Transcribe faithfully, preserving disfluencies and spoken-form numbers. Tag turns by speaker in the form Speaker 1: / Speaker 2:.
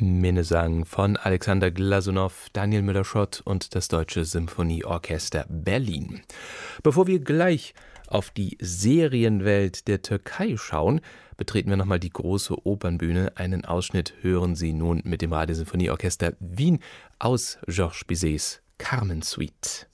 Speaker 1: Minnesang von Alexander Glasunow, Daniel Müller-Schott und das Deutsche Symphonieorchester Berlin. Bevor wir gleich auf die Serienwelt der Türkei schauen, betreten wir nochmal die große Opernbühne. Einen Ausschnitt hören Sie nun mit dem Radiosymphonieorchester Wien aus Georges Bizets Carmen Suite.